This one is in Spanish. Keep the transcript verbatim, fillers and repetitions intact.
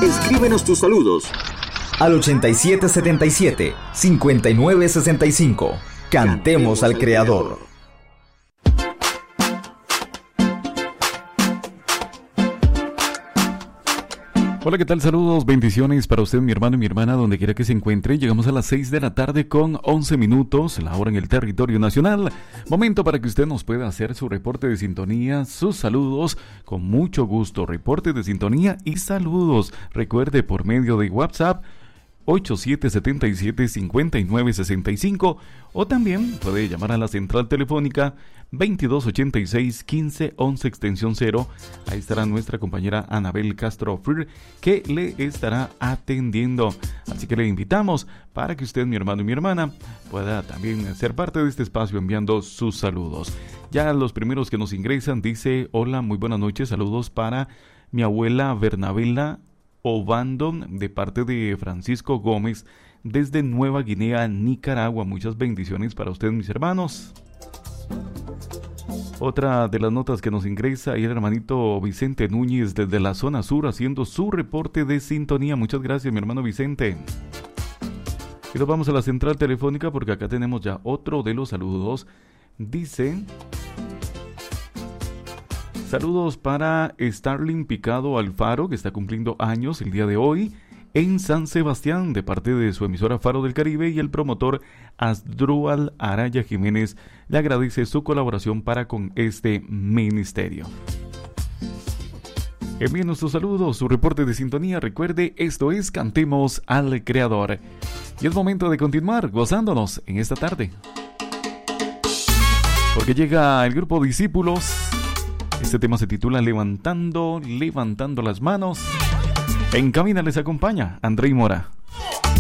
Escríbenos tus saludos al ochenta y siete setenta y siete, cincuenta y nueve sesenta y cinco. Cantemos al Creador. Hola, ¿qué tal? Saludos, bendiciones para usted, mi hermano y mi hermana, donde quiera que se encuentre. Llegamos a las seis de la tarde con once minutos, la hora en el territorio nacional. Momento para que usted nos pueda hacer su reporte de sintonía, sus saludos, con mucho gusto. Reporte de sintonía y saludos. Recuerde, por medio de WhatsApp, ocho siete siete siete, cinco nueve seis cinco, o también puede llamar a la central telefónica veintidós ochenta y seis, quince once extensión cero. Ahí estará nuestra compañera Anabel Castro Frir, que le estará atendiendo. Así que le invitamos para que usted, mi hermano y mi hermana, pueda también ser parte de este espacio enviando sus saludos. Ya los primeros que nos ingresan dice: hola, muy buenas noches, saludos para mi abuela Bernabela Obando, de parte de Francisco Gómez, desde Nueva Guinea, Nicaragua. Muchas bendiciones para ustedes, mis hermanos. Otra de las notas que nos ingresa y el hermanito Vicente Núñez, desde la zona sur, haciendo su reporte de sintonía. Muchas gracias, mi hermano Vicente. Y nos vamos a la central telefónica porque acá tenemos ya otro de los saludos. Dice: saludos para Starling Picado Alfaro, que está cumpliendo años el día de hoy en San Sebastián, de parte de su emisora Faro del Caribe, y el promotor Asdrúbal Araya Jiménez le agradece su colaboración para con este ministerio. Envíenos sus saludos, su reporte de sintonía. Recuerde, esto es Cantemos al Creador. Y es momento de continuar gozándonos en esta tarde, porque llega el grupo Discípulos. Este tema se titula Levantando, levantando las manos. En cabina les acompaña Andrei Mora.